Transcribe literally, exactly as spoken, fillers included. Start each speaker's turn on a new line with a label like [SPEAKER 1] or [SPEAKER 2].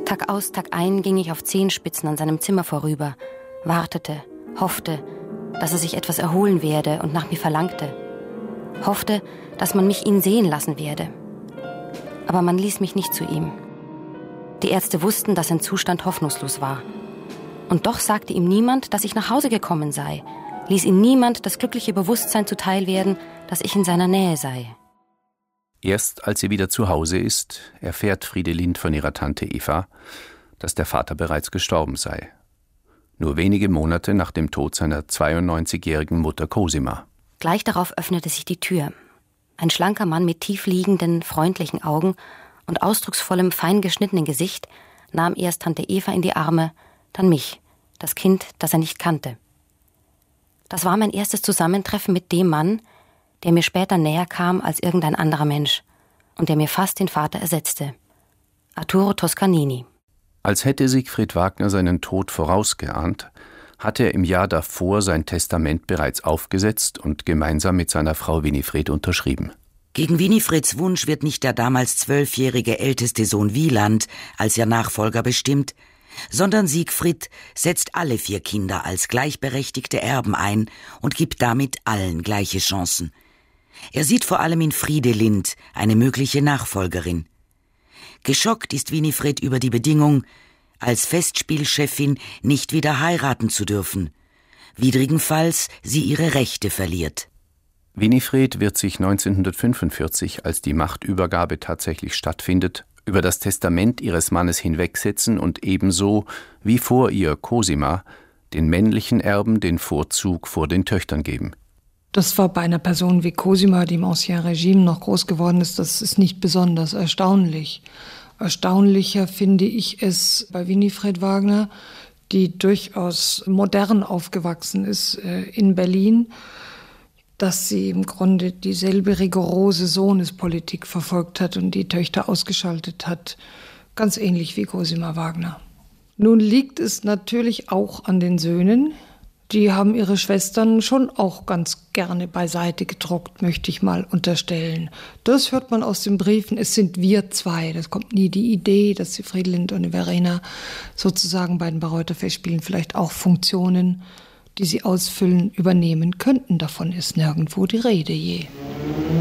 [SPEAKER 1] Tag aus, Tag ein ging ich auf Zehenspitzen an seinem Zimmer vorüber, wartete, hoffte, dass er sich etwas erholen werde und nach mir verlangte. Hoffte, dass man mich ihn sehen lassen werde. Aber man ließ mich nicht zu ihm. Die Ärzte wussten, dass sein Zustand hoffnungslos war. Und doch sagte ihm niemand, dass ich nach Hause gekommen sei, ließ ihm niemand das glückliche Bewusstsein zuteil werden, dass ich in seiner Nähe sei.
[SPEAKER 2] Erst als sie wieder zu Hause ist, erfährt Friede Lind von ihrer Tante Eva, dass der Vater bereits gestorben sei. Nur wenige Monate nach dem Tod seiner zweiundneunzigjährigen Mutter Cosima.
[SPEAKER 1] Gleich darauf öffnete sich die Tür. Ein schlanker Mann mit tiefliegenden, freundlichen Augen und ausdrucksvollem, fein geschnittenen Gesicht nahm erst Tante Eva in die Arme, dann mich, das Kind, das er nicht kannte. Das war mein erstes Zusammentreffen mit dem Mann, der mir später näher kam als irgendein anderer Mensch und der mir fast den Vater ersetzte. Arturo Toscanini.
[SPEAKER 2] Als hätte Siegfried Wagner seinen Tod vorausgeahnt, hatte er im Jahr davor sein Testament bereits aufgesetzt und gemeinsam mit seiner Frau Winifred unterschrieben.
[SPEAKER 3] Gegen Winifreds Wunsch wird nicht der damals zwölfjährige älteste Sohn Wieland als ihr Nachfolger bestimmt, sondern Siegfried setzt alle vier Kinder als gleichberechtigte Erben ein und gibt damit allen gleiche Chancen. Er sieht vor allem in Friede Lind eine mögliche Nachfolgerin. Geschockt ist Winifred über die Bedingung, als Festspielchefin nicht wieder heiraten zu dürfen, widrigenfalls sie ihre Rechte verliert.
[SPEAKER 2] Winifred wird sich neunzehnhundertfünfundvierzig, als die Machtübergabe tatsächlich stattfindet, über das Testament ihres Mannes hinwegsetzen und ebenso wie vor ihr Cosima den männlichen Erben den Vorzug vor den Töchtern geben.
[SPEAKER 4] Das war bei einer Person wie Cosima, die im Ancien Regime noch groß geworden ist, das ist nicht besonders erstaunlich. Erstaunlicher finde ich es bei Winifred Wagner, die durchaus modern aufgewachsen ist äh, in Berlin, dass sie im Grunde dieselbe rigorose Sohnespolitik verfolgt hat und die Töchter ausgeschaltet hat, ganz ähnlich wie Cosima Wagner. Nun liegt es natürlich auch an den Söhnen. Die haben ihre Schwestern schon auch ganz gerne beiseite gedruckt, möchte ich mal unterstellen. Das hört man aus den Briefen, es sind wir zwei. Das kommt nie die Idee, dass die Friedlind und die Verena sozusagen bei den Bayreuther Festspielen vielleicht auch Funktionen, die sie ausfüllen, übernehmen könnten. Davon ist nirgendwo die Rede je.